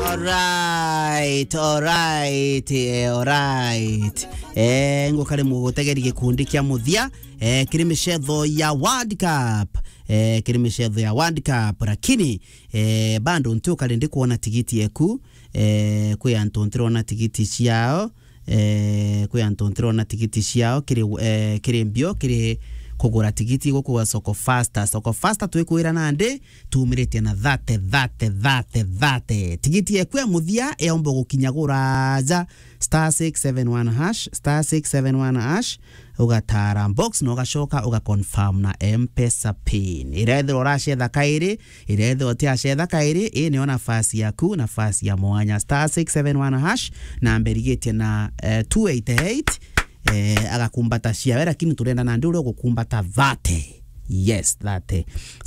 Alright. Ngo kare mugutegeri gikundi kia muthia kiri michetho ya World Cup. Kiri michetho ya World Cup lakini bando ntu kare ndi kuona tigiti yeku kwi antu ntirona tigiti ciao kiri mbio kiri kugura tigiti gukua Soko Faster twikwira nande tumirite na 30 tigiti ekwe muthia eombo gukinyagura za *671 hash ugatara box no gacoka ugaconfirm na M-Pesa pin iretho uracetha kairi iretho tia cetha kairi ni ona nafasi yaku nafasi ya mwanya *671 hash na mberigetie na 288 agakumbata cia lakini turenda na nduro gukumbata 30. Yes, 30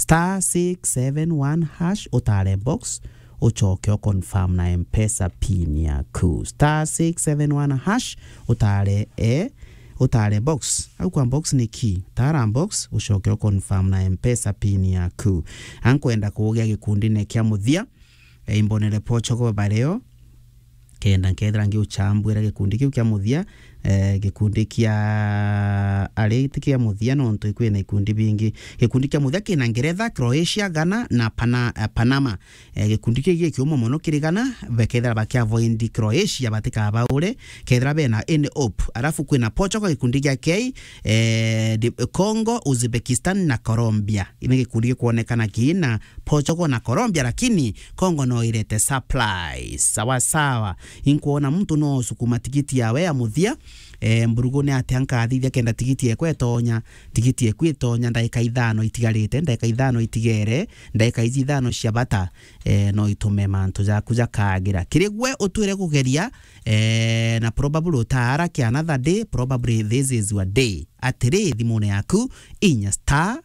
*671 hash utare box uchoke confirm na M-Pesa pin yaku *671 hash utare box au kwa box ni key tara box uchoke confirm na M-Pesa pin yaku ankwenda kuogia gikundine kia muthia imbonere pochoko bareo kenda nkethra ngi uchambwira gikundi kiu kia muthia gikundi kia ariti kia muthia no ntu kwina ikundi bingi gikundi kia muthia kina Ngeretha, Croatia, Ghana na Panama gikundi kia kiumo mono kirigana bekethra bakia avoid Croatia batika baure kethra bena in up alafu kwina Portugal gikundi kia K Congo, Uzbekistan na Colombia ine gikundi kuonekana kina Portugal na Colombia lakini Congo no irete supplies sawa inkuona mtu no sukuma tikiti yawe ya muthia mburugone ate ankathithia kenda tikiti ekwetonya tikiti ekwitonya ndaika 5 itigarite ndaika 5 itigere ndaika 5 cia bata no itume mantu ja kuja kagira kirigwe utwire kugeria na probably utara ki another day probably this is your day atire thimone yaku inya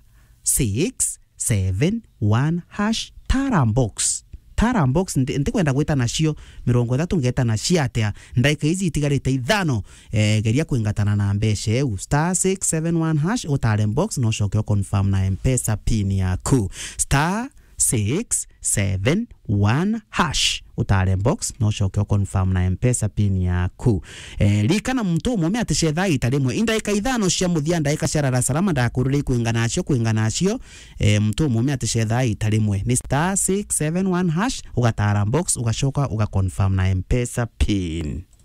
*671 hash Tara box ndikwenda gwita nacio 30 ngeta na ciatea ndaika izi itigarite 5 geria kuingatana na mbeca eu *671 hash utare box no coke confirm na M-Pesa pin yaku *671 hash utare box no coke confirm na M-Pesa pin yaku likana mtu mume atecetha itarimwe indaika 5 cia muthia ndaika cia salama ndakururi kuinganacio mtu mume atecetha itarimwe ni *671 hash ugatara box ugacoka ugaconfirm na M-Pesa pin.